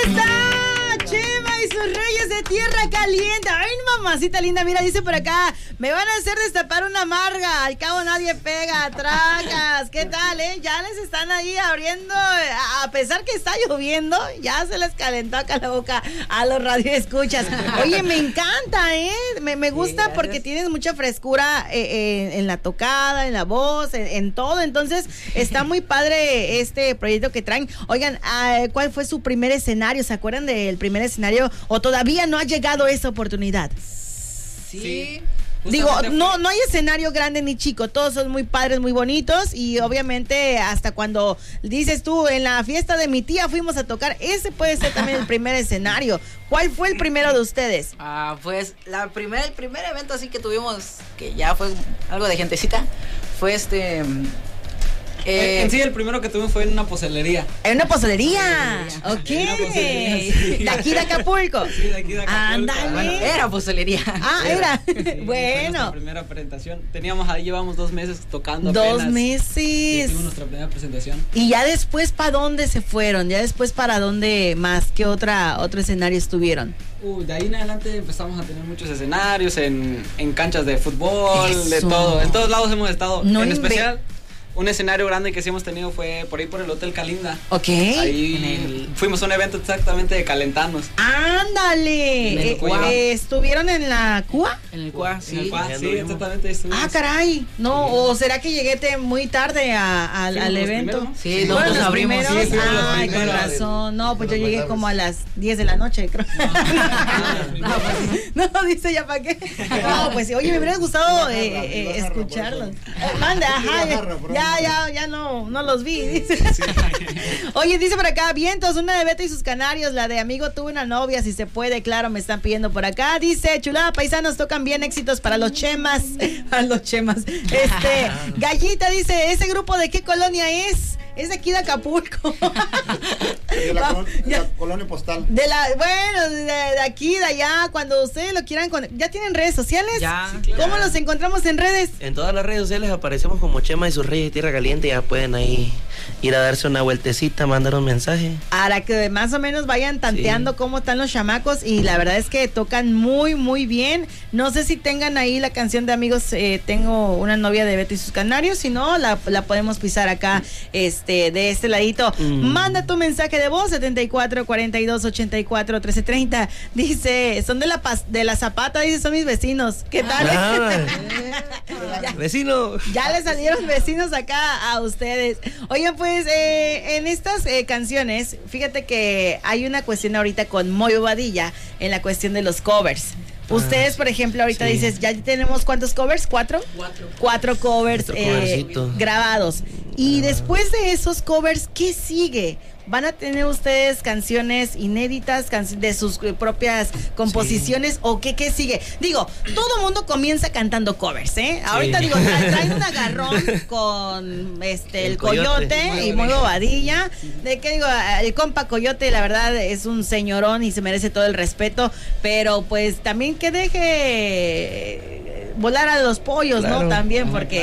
Chema y sus reyes de tierra caliente. Ay, mamacita linda, mira, dice por acá, me van a hacer destapar una amarga, al cabo nadie pega, tracas. ¿Qué tal, Ya les están ahí abriendo, a pesar que está lloviendo, ya se les calentó acá la boca a los radioescuchas. Oye, me encanta, me gusta, sí, porque tienes mucha frescura en la tocada, en la voz, en todo. Entonces, está muy padre este proyecto que traen. Oigan, ¿cuál fue su primer escenario? ¿Se acuerdan del primer escenario? ¿O todavía no ha llegado esa oportunidad? Sí. Digo, no hay escenario grande ni chico, todos son muy padres, muy bonitos, y obviamente hasta cuando dices tú, en la fiesta de mi tía fuimos a tocar, ese puede ser también el primer escenario. ¿Cuál fue el primero de ustedes? Pues el primer evento así que tuvimos, que ya fue algo de gentecita, fue en sí, el primero que tuvimos fue en una pozelería. ¿En una pozelería? Ok. Sí. ¿De aquí de Acapulco? Sí, de aquí de Acapulco. Ándale. Bueno, era pozelería. Era. Sí, fue Bueno. nuestra primera presentación. Llevamos 2 meses tocando. 2 apenas. meses. Sí, tuvimos nuestra primera presentación. Y ya después, ¿para dónde se fueron? Ya después, ¿para dónde más? ¿Qué otro escenario estuvieron? De ahí en adelante empezamos a tener muchos escenarios en canchas de fútbol, Eso. de todo. En todos lados hemos estado. No en especial, un escenario grande que sí hemos tenido fue por ahí por el Hotel Calinda. Ok. Ahí fuimos a un evento exactamente de calentarnos. ¡Ándale! ¿Estuvieron en la CUA? En el CUA, sí. En el CUA, sí, exactamente. Estuvimos. Ah, caray. No, Sí. ¿O será que llegué muy tarde al evento? Primeros, Sí, ¿Fueron nosotros los abrimos. primeros? Sí, fueron los Ay, con primeros. razón. No, pues yo llegué como a las 10 de la noche, creo. No, dice ya para qué. No, pues oye, me hubiera gustado escucharlos. Manda, ajá. Ya no los vi, dice. Oye, dice por acá, vientos, una de Beto y sus canarios, la de amigo tuve una novia, si se puede, claro, me están pidiendo por acá. Dice, chulada paisanos, tocan bien, éxitos para los chemas. Para los chemas. Gallita dice, ¿ese grupo de qué colonia es? Es de aquí de Acapulco. De la colonia postal. De aquí, de allá, cuando ustedes lo quieran. ¿Ya tienen redes sociales? Ya. Sí, claro. ¿Cómo los encontramos en redes? En todas las redes sociales aparecemos como Chema y sus reyes de tierra caliente. Ya pueden ahí ir a darse una vueltecita, mandar un mensaje. Para que más o menos vayan tanteando cómo están los chamacos. Y la verdad es que tocan muy, muy bien. No sé si tengan ahí la canción de Amigos, tengo una novia de Beto y sus canarios. Si no, la podemos pisar acá de este ladito. Manda tu mensaje de voz 74 42 84 13 30. Dice, son de la Zapata, dice, son mis vecinos. ¿Qué tal? Vecino. Ya le salieron vecinos acá a ustedes. Oigan, pues en estas canciones, fíjate que hay una cuestión ahorita con Moy Bobadilla en la cuestión de los covers. Ustedes, por ejemplo, ahorita dices, ya tenemos ¿cuántos covers? ¿4? 4 covers grabados. Y después de esos covers, ¿qué sigue? ¿Van a tener ustedes canciones inéditas, de sus propias composiciones o qué sigue? Digo, todo mundo comienza cantando covers, Ahorita digo, traen un agarrón con el Coyote y Moy Bobadilla. De que digo, el compa Coyote, la verdad, es un señorón y se merece todo el respeto, pero pues también que deje volar a los pollos, claro, ¿no? También, porque